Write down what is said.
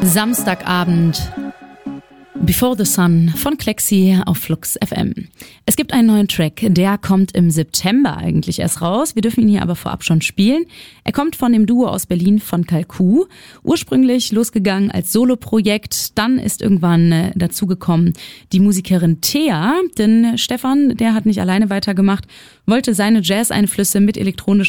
Samstagabend. Before the Sun von Klexi auf Flux FM. Es gibt einen neuen Track, der kommt im September eigentlich erst raus. Wir dürfen ihn hier aber vorab schon spielen. Er kommt von dem Duo aus Berlin von Kalku. Ursprünglich losgegangen als Soloprojekt, dann ist irgendwann dazugekommen die Musikerin Thea, denn Stefan, der hat nicht alleine weitergemacht, wollte seine Jazz-Einflüsse mit elektronischen